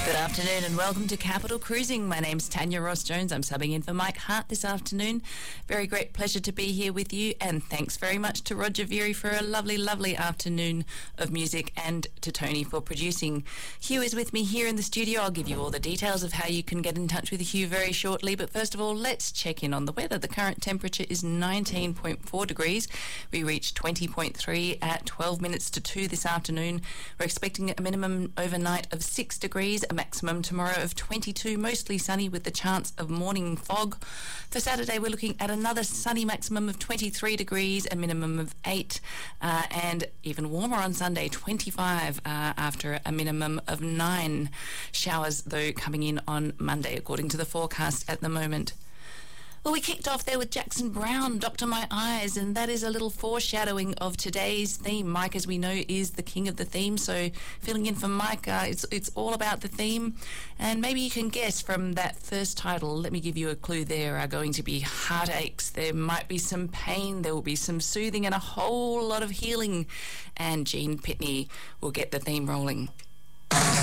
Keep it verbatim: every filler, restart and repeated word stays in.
Good afternoon and welcome to Capital Cruising. My name's Tanya Ross-Jones. I'm subbing in for Mike Hart this afternoon. Very great pleasure to be here with you, and thanks very much to Roger Veary for a lovely, lovely afternoon of music, and to Tony for producing. Hugh is with me here in the studio. I'll give you all the details of how you can get in touch with Hugh very shortly, but first of all, let's check in on the weather. The current temperature is nineteen point four degrees. We reached twenty point three at twelve minutes to two this afternoon. We're expecting a minimum overnight of six degrees, a maximum tomorrow of twenty-two, mostly sunny with the chance of morning fog. For Saturday, we're looking at another sunny maximum of twenty-three degrees, a minimum of eight, uh, and even warmer on Sunday, twenty-five, uh, after a minimum of nine. Showers, though, coming in on Monday, according to the forecast at the moment. Well, we kicked off there with Jackson Browne, Doctor My Eyes, and that is a little foreshadowing of today's theme. Mike, as we know, is the king of the theme, so filling in for Mike, uh, it's, it's all about the theme. And maybe you can guess from that first title, let me give you a clue, there are going to be heartaches, there might be some pain, there will be some soothing and a whole lot of healing. And Gene Pitney will get the theme rolling.